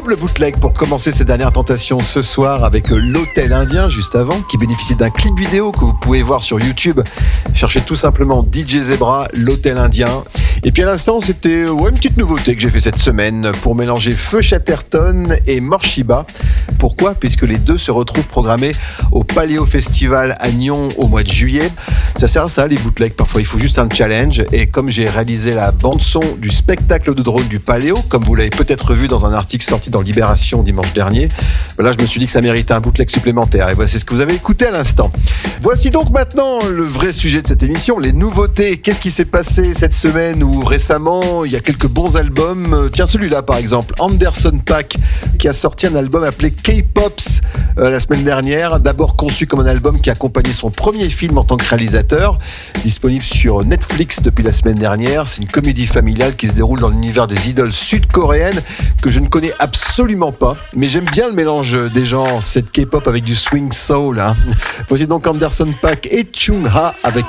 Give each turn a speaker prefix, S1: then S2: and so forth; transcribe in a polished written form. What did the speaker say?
S1: double bootleg pour commencer ces dernières tentations ce soir avec l'Hôtel Indien juste avant, qui bénéficie d'un clip vidéo que vous pouvez voir sur YouTube. Cherchez tout simplement DJ Zebra, l'Hôtel Indien. Et puis à l'instant, c'était une petite nouveauté que j'ai fait cette semaine pour mélanger Feu Chatterton et Morshiba. Pourquoi ? Puisque les deux se retrouvent programmés au Paléo Festival à Nyon au mois de juillet. Ça sert à ça, les bootlegs. Parfois, il faut juste un challenge. Et comme j'ai réalisé la bande-son du spectacle de drone du Paléo, comme vous l'avez peut-être vu dans un article sorti dans Libération dimanche dernier, là, je me suis dit que ça méritait un bootleg supplémentaire. Et voilà, c'est ce que vous avez écouté à l'instant. Voici donc maintenant le vrai sujet de cette émission, les nouveautés. Qu'est-ce qui s'est passé cette semaine ou récemment? Il y a quelques bons albums. Tiens, celui-là, par exemple, Anderson .Paak, qui a sorti un album appelé K-Pops la semaine dernière. D'abord conçu comme un album qui accompagnait son premier film en tant que réalisateur, disponible sur Netflix depuis la semaine dernière. C'est une comédie familiale qui se déroule dans l'univers des idoles sud-coréennes que je ne connais absolument pas, mais j'aime bien le mélange des genres, cette K-pop avec du swing soul. Voici donc Anderson .Paak et Chung Ha avec